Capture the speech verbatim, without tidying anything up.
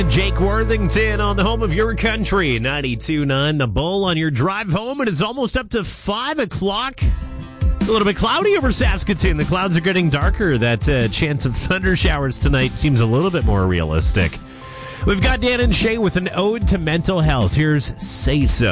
Jake Worthington on the home of your country, ninety-two point nine The Bull on your drive home, and it's almost up to five o'clock. A little bit cloudy over Saskatoon. The clouds are getting darker. That uh, chance of thunder showers tonight seems a little bit more realistic. We've got Dan and Shay with an ode to mental health. Here's Say So.